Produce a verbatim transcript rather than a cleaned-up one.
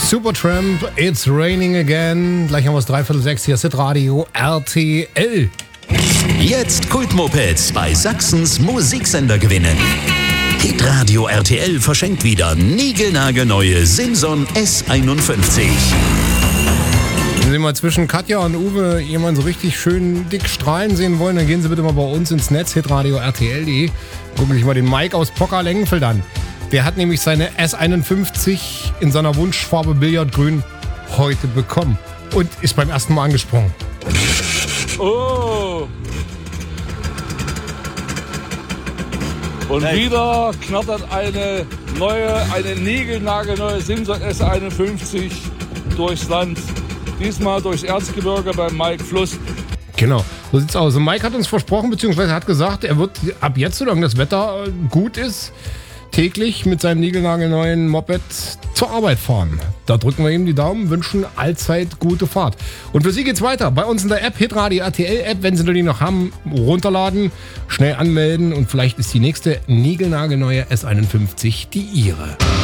Supertramp, It's Raining Again. Gleich haben wir es dreiviertel sechs. Hier ist Radio R T L. Jetzt Kultmopeds bei Sachsens Musiksender gewinnen. Hitradio R T L verschenkt wieder niegelnagelneue Simson S einundfünfzig. Wenn Sie mal zwischen Katja und Uwe jemanden so richtig schön dick strahlen sehen wollen, dann gehen Sie bitte mal bei uns ins Netz, hitradio R T L punkt de. Gucken sich mal den Mike aus Pocker-Lengenfeld an. Der hat nämlich seine S einundfünfzig in seiner Wunschfarbe Billardgrün heute bekommen und ist beim ersten Mal angesprungen. Oh! Und Nein. wieder knattert eine neue, eine niegelnagelneue Simson S einundfünfzig durchs Land. Diesmal durchs Erzgebirge beim Mike Fluss. Genau, so sieht's aus. Und Mike hat uns versprochen, beziehungsweise hat gesagt, er wird ab jetzt, solange das Wetter gut ist, täglich mit seinem niegelnagelneuen Moped zur Arbeit fahren. Da drücken wir ihm die Daumen, wünschen allzeit gute Fahrt. Und für Sie geht's weiter. Bei uns in der App, Hitradio R T L App, wenn Sie die noch haben, runterladen, schnell anmelden und vielleicht ist die nächste niegelnagelneue S einundfünfzig die Ihre.